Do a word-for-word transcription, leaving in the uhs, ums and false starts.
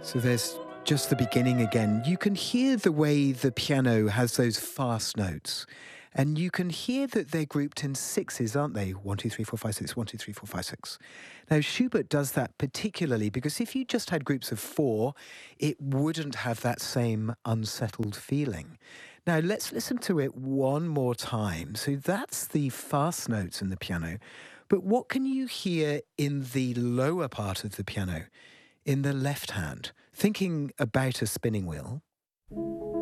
So there's just the beginning again. You can hear the way the piano has those fast notes. And you can hear that they're grouped in sixes, aren't they? One, two, three, four, five, six, one, two, three, four, five, six. Now, Schubert does that particularly because if you just had groups of four, it wouldn't have that same unsettled feeling. Now, let's listen to it one more time. So that's the fast notes in the piano. But what can you hear in the lower part of the piano, in the left hand? Thinking about a spinning wheel.